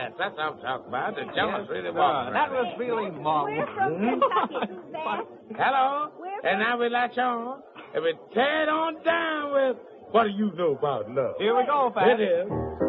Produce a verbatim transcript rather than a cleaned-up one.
Yes, that's what I'm talking about. The Jones really walking. That was really Mom. We're from Kentucky, Suzanne. Hello? We're And now we latch on. And we tear it on down with what do you know about love? Here we go, Pat. It is.